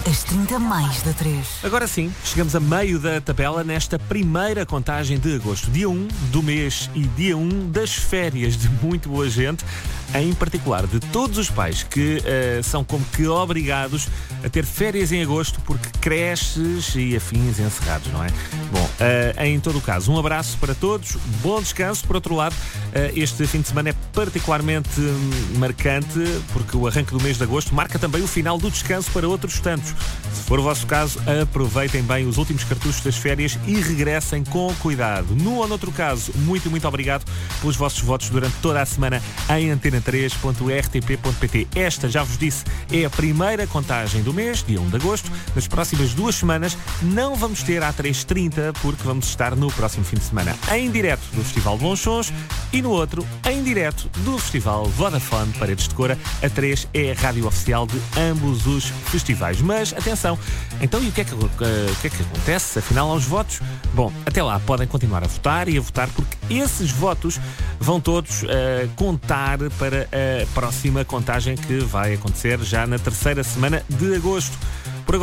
As 30 mais da 3. Agora sim, chegamos a meio da tabela nesta primeira contagem de agosto. Dia 1 do mês e dia 1 das férias de muito boa gente, em particular de todos os pais que são como que obrigados a ter férias em agosto porque creches e afins encerrados, não é? Bom, em todo o caso, um abraço para todos, bom descanso. Por outro lado, este fim de semana é particularmente marcante porque o arranque do mês de agosto marca também o final do descanso para outros tantos. Se for o vosso caso, aproveitem bem os últimos cartuchos das férias e regressem com cuidado. No ou noutro caso, muito obrigado pelos vossos votos durante toda a semana em antena3.rtp.pt. Esta, já vos disse, é a primeira contagem do mês, dia 1 de agosto. Nas próximas 2 semanas não vamos ter a 3:30 porque vamos estar no próximo fim de semana em direto do Festival de Bons Sons e no outro em direto do Festival Vodafone Paredes de Cora. A 3 é a rádio oficial de ambos os festivais. Mas atenção, então e o que é que acontece afinal aos votos? Bom, até lá podem continuar a votar e a votar porque esses votos vão todos contar para a próxima contagem que vai acontecer já na terceira semana de agosto.